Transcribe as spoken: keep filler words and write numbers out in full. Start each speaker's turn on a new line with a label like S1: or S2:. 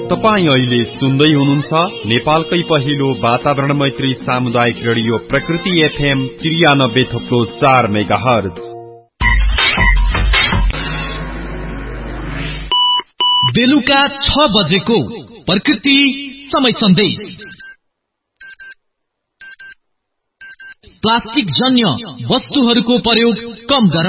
S1: तपाईं अहिले सुन्दै हुनुहुन्छ नेपालकै पहिलो वातावरण मैत्री सामुदायिक रेडियो प्रकृति एफएम त्रियानब्बे थप्लो चार मेगाहर्ज।
S2: बेलुका छ बजेको प्रकृति समय सन्देश। प्लास्टिक जन्य वस्तुहरूको प्रयोग कम गरौँ।